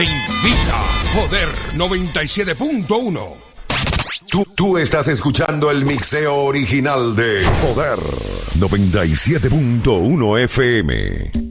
Invita Poder 97.1. Tú estás escuchando el mixeo original de Poder 97.1 FM.